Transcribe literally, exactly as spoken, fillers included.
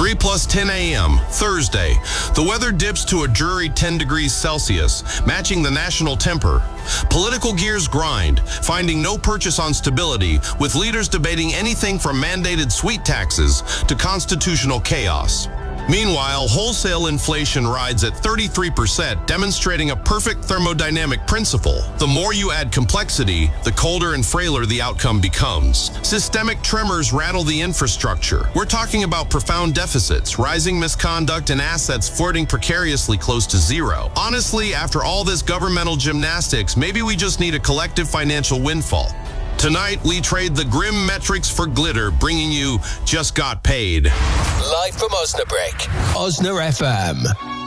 three plus ten a.m., Thursday. The weather dips to a dreary ten degrees Celsius, matching the national temper. Political gears grind, finding no purchase on stability, with leaders debating anything from mandated sweet taxes to constitutional chaos. Meanwhile, wholesale inflation rides at thirty-three percent, demonstrating a perfect thermodynamic principle. The more you add complexity, the colder and frailer the outcome becomes. Systemic tremors rattle the infrastructure. We're talking about profound deficits, rising misconduct, and assets flirting precariously close to zero. Honestly, after all this governmental gymnastics, maybe we just need a collective financial windfall. Tonight, we trade the grim metrics for glitter, bringing you Just Got Paid. Live from Osnabrück, Osna F M.